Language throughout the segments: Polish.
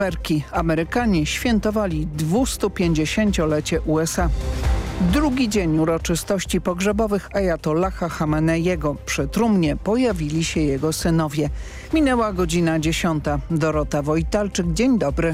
Amerykanie świętowali 250-lecie USA. Drugi dzień uroczystości pogrzebowych ajatollaha Chameneiego. Przy trumnie pojawili się jego synowie. Minęła godzina 10. Dorota Wojtalczyk, dzień dobry.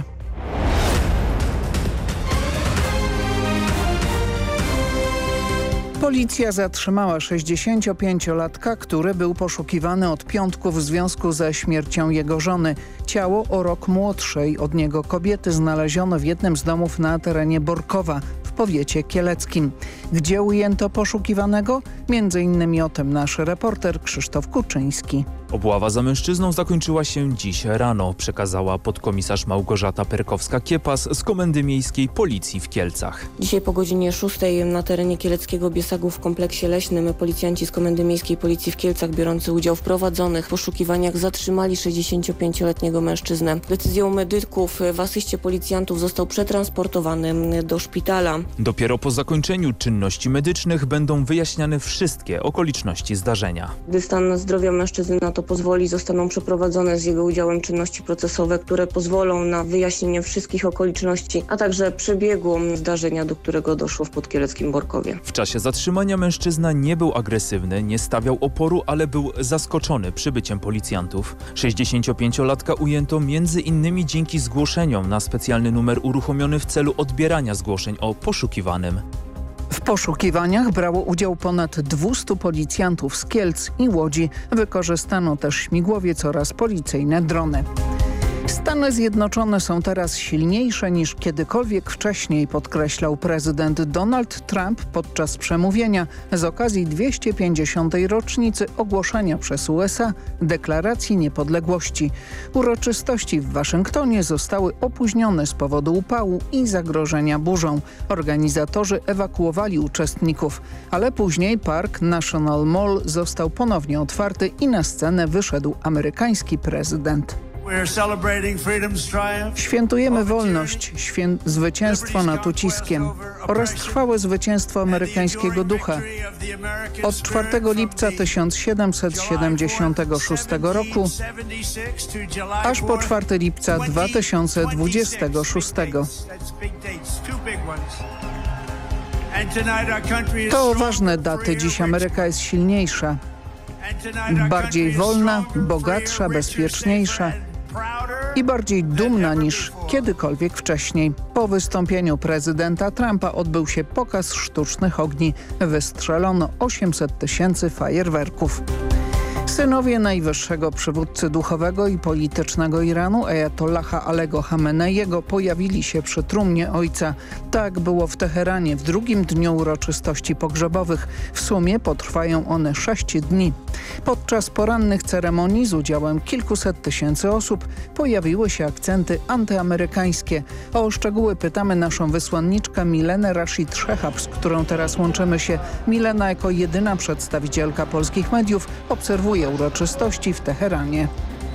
Policja zatrzymała 65-latka, który był poszukiwany od piątku w związku ze śmiercią jego żony. Ciało o rok młodszej od niego kobiety znaleziono w jednym z domów na terenie Borkowa w powiecie kieleckim. Gdzie ujęto poszukiwanego? Między innymi o tym nasz reporter Krzysztof Kuczyński. Obława za mężczyzną zakończyła się dziś rano, przekazała podkomisarz Małgorzata Perkowska-Kiepas z Komendy Miejskiej Policji w Kielcach. Dzisiaj po godzinie 6 na terenie Kieleckiego Biesagów w kompleksie leśnym policjanci z Komendy Miejskiej Policji w Kielcach biorący udział w prowadzonych poszukiwaniach zatrzymali 65-letniego mężczyznę. Decyzją medyków w asyście policjantów został przetransportowany do szpitala. Dopiero po zakończeniu czynności medycznych będą wyjaśniane wszystkie okoliczności zdarzenia. Gdy stan zdrowia mężczyzny na to pozwoli, zostaną przeprowadzone z jego udziałem czynności procesowe, które pozwolą na wyjaśnienie wszystkich okoliczności, a także przebiegu zdarzenia, do którego doszło w podkieleckim Borkowie. W czasie zatrzymania mężczyzna nie był agresywny, nie stawiał oporu, ale był zaskoczony przybyciem policjantów. 65-latka ujęto m.in. dzięki zgłoszeniom na specjalny numer uruchomiony w celu odbierania zgłoszeń o poszukiwanym. W poszukiwaniach brało udział ponad 200 policjantów z Kielc i Łodzi. Wykorzystano też śmigłowiec oraz policyjne drony. Stany Zjednoczone są teraz silniejsze niż kiedykolwiek wcześniej, podkreślał prezydent Donald Trump podczas przemówienia z okazji 250. rocznicy ogłoszenia przez USA Deklaracji Niepodległości. Uroczystości w Waszyngtonie zostały opóźnione z powodu upału i zagrożenia burzą. Organizatorzy ewakuowali uczestników, ale później Park National Mall został ponownie otwarty i na scenę wyszedł amerykański prezydent. Świętujemy wolność, zwycięstwo nad uciskiem oraz trwałe zwycięstwo amerykańskiego ducha. Od 4 lipca 1776 roku aż po 4 lipca 2026. To ważne daty. Dziś Ameryka jest silniejsza, bardziej wolna, bogatsza, bezpieczniejsza i bardziej dumna niż kiedykolwiek wcześniej. Po wystąpieniu prezydenta Trumpa odbył się pokaz sztucznych ogni. Wystrzelono 800 000 fajerwerków. Synowie najwyższego przywódcy duchowego i politycznego Iranu, ajatollaha Alego Chameneiego, pojawili się przy trumnie ojca. Tak było w Teheranie w drugim dniu uroczystości pogrzebowych. W sumie potrwają one 6 dni. Podczas porannych ceremonii z udziałem kilkuset tysięcy osób pojawiły się akcenty antyamerykańskie. O szczegóły pytamy naszą wysłanniczkę Milenę Rashid Szehab, z którą teraz łączymy się. Milena jako jedyna przedstawicielka polskich mediów obserwuje uroczystości w Teheranie.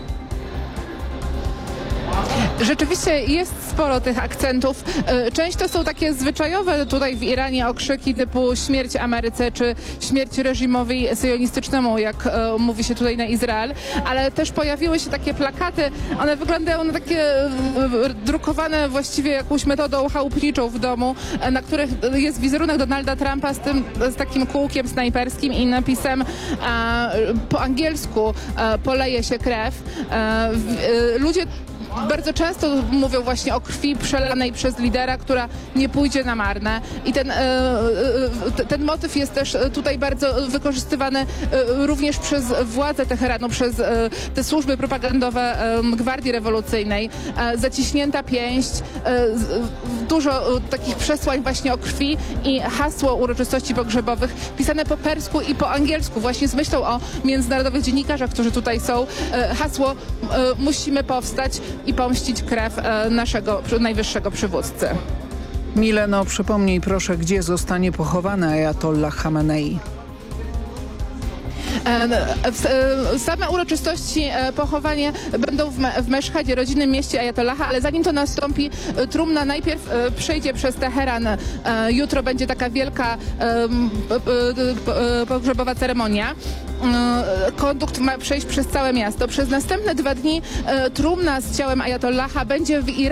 Rzeczywiście jest sporo tych akcentów. Część to są takie zwyczajowe tutaj w Iranie okrzyki typu śmierć Ameryce czy śmierć reżimowi syjonistycznemu, jak mówi się tutaj na Izrael, ale też pojawiły się takie plakaty. One wyglądają na takie drukowane właściwie jakąś metodą chałupniczą w domu, na których jest wizerunek Donalda Trumpa z takim kółkiem snajperskim i napisem po angielsku poleje się krew. Ludzie bardzo często mówią właśnie o krwi przelanej przez lidera, która nie pójdzie na marne. I ten motyw jest też tutaj bardzo wykorzystywany również przez władze Teheranu, przez te służby propagandowe Gwardii Rewolucyjnej. Zaciśnięta pięść, dużo takich przesłań właśnie o krwi i hasło uroczystości pogrzebowych pisane po persku i po angielsku, właśnie z myślą o międzynarodowych dziennikarzach, którzy tutaj są. Hasło musimy powstać i pomścić krew naszego najwyższego przywódcy. Mileno, przypomnij proszę, gdzie zostanie pochowany ajatollah Chamenei. Same uroczystości pochowanie będą w Meszhedzie, rodzinnym mieście Ajatollaha, ale zanim to nastąpi, trumna najpierw przejdzie przez Teheran. Jutro będzie taka wielka pogrzebowa ceremonia. Kondukt ma przejść przez całe miasto. Przez następne 2 dni trumna z ciałem Ajatollaha będzie w Iranie.